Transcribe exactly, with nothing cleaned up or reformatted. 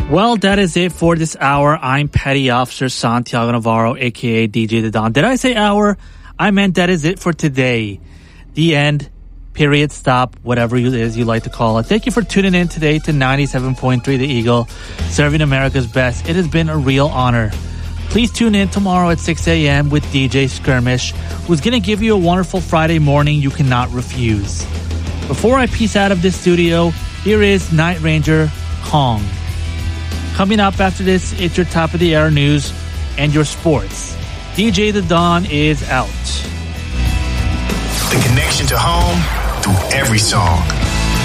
Well, that is it for this hour. I'm Petty Officer Santiago Navarro, a k a. D J The Don. Did I say hour? I meant that is it for today. The end, period, stop, whatever it is you like to call it. Thank you for tuning in today to ninety-seven point three The Eagle, serving America's best. It has been a real honor. Please tune in tomorrow at six a.m. with D J Skirmish, who's going to give you a wonderful Friday morning you cannot refuse. Before I peace out of this studio, here is Night Ranger Kong. Coming up after this, it's your top of the air news and your sports. D J The Don is out. The connection to home through every song.